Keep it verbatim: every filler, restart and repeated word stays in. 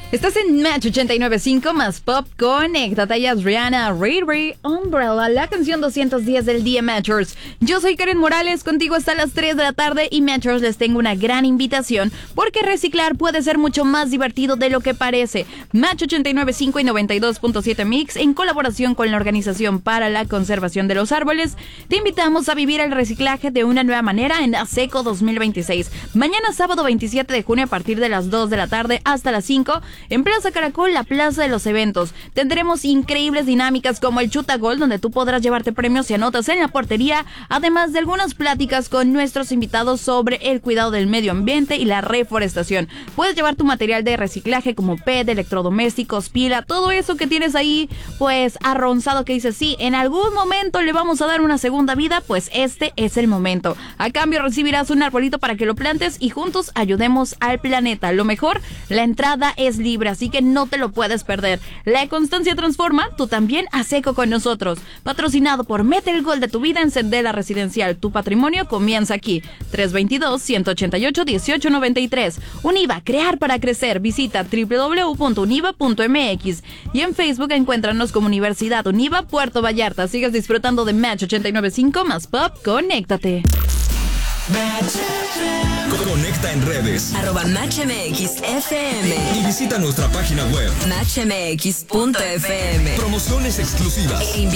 Estás en Match ochenta y nueve punto cinco más Pop. Conéctate, ya es Rihanna, Riri, Umbrella, la canción doscientos diez del día, Matchers. Yo soy Karen Morales, contigo hasta las tres de la tarde y Matchers, les tengo una gran invitación porque reciclar puede ser mucho más divertido de lo que parece. Match ochenta y nueve punto cinco y noventa y dos punto siete Mix, en colaboración con la Organización para la Conservación de los Árboles, te invitamos a vivir el reciclaje de una nueva manera en ASECO dos mil veintiséis. Mañana sábado veintisiete de junio a partir de las dos de la tarde hasta las cinco, en Plaza Caracol, la plaza de los eventos. Tendremos increíbles dinámicas como el Chuta Gol, donde tú podrás llevarte premios si anotas en la portería, además de algunas pláticas con nuestros invitados sobre el cuidado del medio ambiente y la reforestación. Puedes llevar tu material de reciclaje como P E T, electrodomésticos, pila, todo eso que tienes ahí, pues arronzado, que dices, sí, en algún momento le vamos a dar una segunda vida, pues este es el momento. A cambio recibirás un arbolito para que lo plantes y juntos ayudemos al planeta. Lo mejor, la entrada es libre, así que no te lo puedes perder. La constancia transforma, tú también ASECO con nosotros. Patrocinado por Mete el Gol de tu vida en Sendela Residencial. Tu patrimonio comienza aquí. tres dos dos, uno ocho ocho, uno ocho nueve tres. Univa, crear para crecer. Visita doble u doble u doble u punto univa punto m x y en Facebook encuéntranos como Universidad Univa Puerto Vallarta. Sigues disfrutando de Match ochenta y nueve punto cinco más Pop. Conéctate. Conecta en redes arroba Match M X F M y visita nuestra página web match m x punto f m. Promociones exclusivas E